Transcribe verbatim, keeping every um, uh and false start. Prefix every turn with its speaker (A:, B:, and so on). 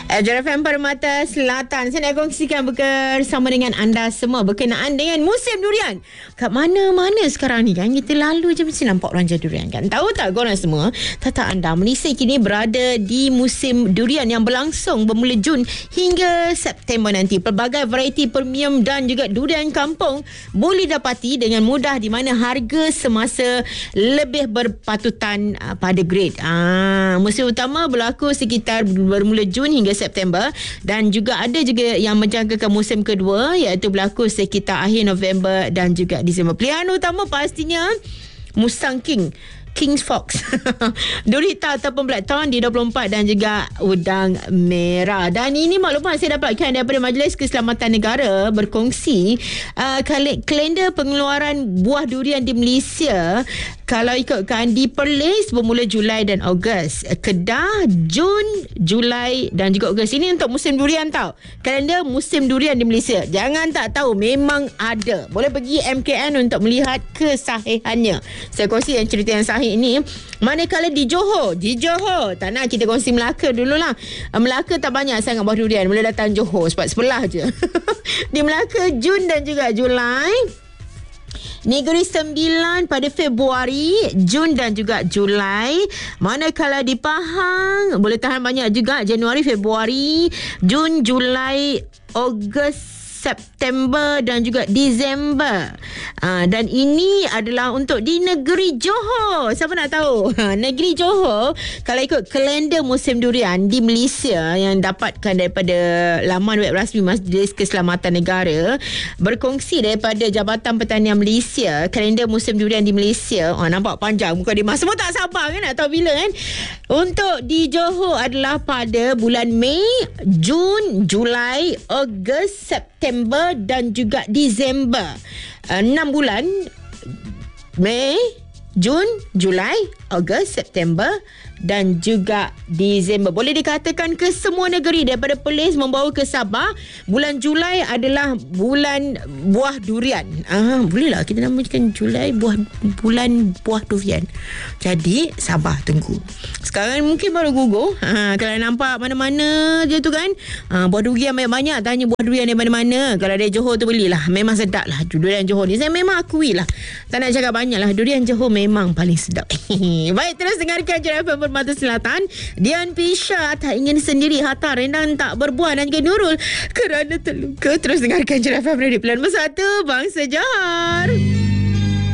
A: J F M Permata Selatan. Saya nak kongsikan bersama dengan anda semua berkenaan dengan musim durian. Kat mana-mana sekarang ni kan, kita lalu je mesti nampak ranjau durian kan. Tahu tak korang semua, tata anda, Malaysia kini berada di musim durian yang berlangsung bermula Jun hingga September nanti. Pelbagai variety premium dan juga durian kampung boleh dapati dengan mudah di mana harga semasa lebih berpatutan uh, pada grade. Ah, musim utama berlaku sekitar bermula Jun hingga September, dan juga ada juga yang menjangkakan musim kedua iaitu berlaku sekitar akhir November dan juga Disember. Pilihan utama pastinya Musang King, King's Fox, duri hitam ataupun blackthorn di dua puluh empat dan juga udang merah. Dan ini maklumat saya dapatkan daripada Majlis Keselamatan Negara berkongsi uh, kalender pengeluaran buah durian di Malaysia. Kalau ikutkan di Perlis bermula Julai dan Ogos, Kedah Jun, Julai dan juga Ogos. Ini untuk musim durian tau. Kalender musim durian di Malaysia. Jangan tak tahu, memang ada. Boleh pergi M K N untuk melihat kesahihannya. Saya kongsi yang cerita yang sahih ini. Manakala di Johor, di Johor, tak nak kita kongsi Melaka dululah. Melaka tak banyak sangat buah durian. Boleh datang Johor sebab sebelah je. Di Melaka Jun dan juga Julai. Negeri Sembilan pada Februari, Jun dan juga Julai. Manakala di Pahang boleh tahan banyak juga Januari, Februari, Jun, Julai, Ogos, September dan juga Disember. Ha, dan ini adalah untuk di negeri Johor. Siapa nak tahu? Ha, negeri Johor, kalau ikut kalender musim durian di Malaysia yang dapatkan daripada laman web rasmi Majlis Keselamatan Negara, berkongsi daripada Jabatan Pertanian Malaysia, kalender musim durian di Malaysia. Oh, nampak panjang muka dia. Semua tak sabar kan nak tahu bila kan. Untuk di Johor adalah pada bulan Mei, Jun, Julai, Ogos, September dan juga Disember. Enam bulan, Mei, Jun, Julai, Ogos, September dan juga Disember. Boleh dikatakan ke semua negeri daripada Perlis membawa ke Sabah. Bulan Julai adalah bulan buah durian. Ah, bolehlah kita namakan Julai buah bulan buah durian. Jadi Sabah tunggu. Sekarang mungkin baru gugur. Ha, kalau nampak mana-mana je tu kan. Ha, buah durian banyak-banyak, tanya buah durian dari mana-mana. Kalau dari Johor tu belilah. Memang sedap lah durian Johor ni. Saya memang akui lah. Tak nak cakap banyak lah. Durian Johor memang paling sedap. Baik, terus dengarkan J F M Permata Selatan. Dian Pisha tak ingin sendiri, harta rendang tak berbuah, dan juga Nurul kerana terluka. Terus dengarkan J F M Radio Pilihan Bersatu Bangsa Johor.